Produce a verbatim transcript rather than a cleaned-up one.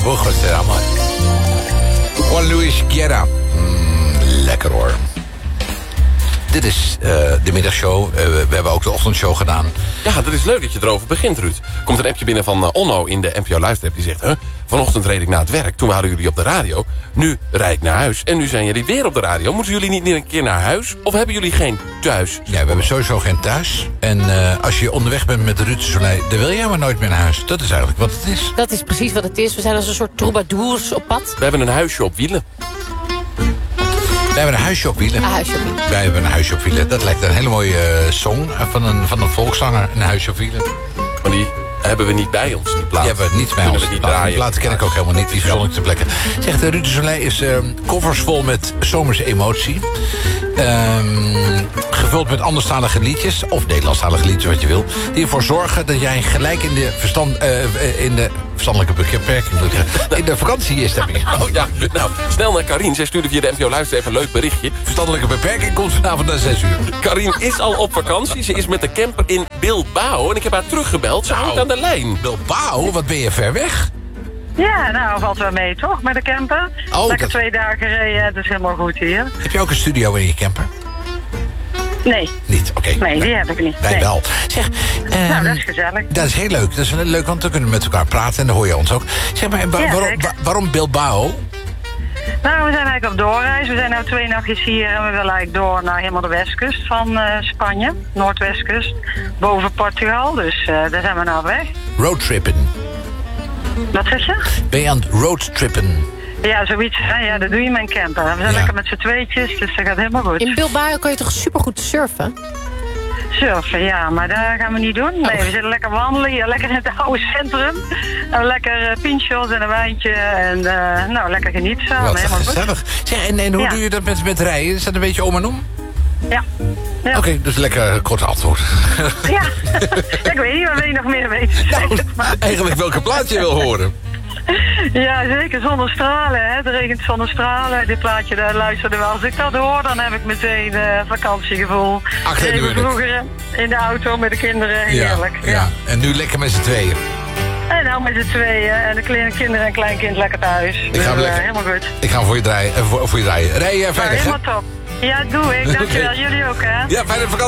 Burgos se llama. Juan Luis Guerra. Mm, lekker hoor. Dit is uh, de middagshow. Uh, we hebben ook de ochtendshow gedaan. Ja, dat is leuk dat je erover begint, Ruud. Komt een appje binnen van uh, Onno in de N P O Luisterapp. Die zegt, huh, vanochtend reed ik naar het werk. Toen waren jullie op de radio. Nu rijd ik naar huis. En nu zijn jullie weer op de radio. Moeten jullie niet een keer naar huis? Of hebben jullie geen thuis? Ja, we hebben sowieso geen thuis. En uh, als je onderweg bent met Ruud Soleil, dan wil jij maar nooit meer naar huis. Dat is eigenlijk wat het is. Dat is precies wat het is. We zijn als een soort troubadours op pad. We hebben een huisje op wielen. Wij hebben een huisje op wielen. Een huisje op wielen. Wij hebben een huisje op wielen. Dat lijkt een hele mooie uh, song van een, van een volkszanger. Een huisje op wielen. Maar die hebben we niet bij ons, die plaat. Die hebben we niet bij ons. We niet plaat. draaien. Die plaat ken ik ook helemaal niet. Die verzon ik ter plekke. Zegt uh, Ruud de Soleil is uh, covers vol met zomerse emotie. Um, gevuld met anderstalige liedjes. Of Nederlandstalige liedjes, wat je wil. Die ervoor zorgen dat jij gelijk in de, verstand, uh, in de verstandelijke beperking... in de vakantie is. Oh ja, nou, snel naar Karin. Zij stuurde via de N P O Luister even een leuk berichtje. Verstandelijke beperking komt vanavond na zes uur. Karin is al op vakantie. Ze is met de camper in Bilbao. En ik heb haar teruggebeld. Ze nou, hangt aan de lijn. Bilbao? Wat ben je ver weg? Ja, nou, valt wel mee, toch, met de camper. Oh, Lekker dat... twee dagen gereden, dat is helemaal goed hier. Heb je ook een studio in je camper? Nee. Niet, oké. Okay. Nee, die heb ik niet. Wij nee. wel. Zeg, um, nou, dat is gezellig. Dat is heel leuk. Dat is leuk, want dan kunnen we met elkaar praten en dan hoor je ons ook. Zeg maar, wa- ja, waarom, wa- waarom Bilbao? Nou, we zijn eigenlijk op doorreis. We zijn nu twee nachtjes hier en we willen eigenlijk door naar helemaal de westkust van uh, Spanje. Noordwestkust, boven Portugal. Dus uh, daar zijn we nou weg. Roadtrippen. Wat zeg je? Ben je aan het roadtrippen? Ja, zoiets. Hè? Ja, dat doe je met een camper. We zijn ja. lekker met z'n tweetjes, dus dat gaat helemaal goed. In Bilbao kan je toch supergoed surfen? Surfen, ja, maar dat gaan we niet doen. Nee, we zitten lekker wandelen hier, lekker in het oude centrum. En lekker uh, pinchos en een wijntje en uh, nou, lekker genieten samen. Wat helemaal gezellig. Zeg, en, en hoe ja. doe je dat met, met rijden? Is dat een beetje om en om? Ja. ja. Oké, okay, dus lekker kort antwoord. Ja, ik weet niet, wat wil je nog meer weten? Nou, eigenlijk welke plaat je wil horen. Ja, zeker. Zonnestralen, hè. Het regent zonnestralen. Dit plaatje, daar luisterde wel. Als ik dat hoor, dan heb ik meteen uh, vakantiegevoel. Even vroeger in de auto met de kinderen. Heerlijk. Ja, ja. ja, en nu lekker met z'n tweeën. En nou met z'n tweeën. En de kleine kinderen en kleinkind lekker thuis. Ik dus, ga hem lekker. Uh, helemaal goed. Ik ga hem voor je draaien. Uh, voor, voor je draaien. Rij je veilig, ja, helemaal top. Ja, doe ik. Dankjewel. Jullie ook, hè. Ja, fijne vakantie.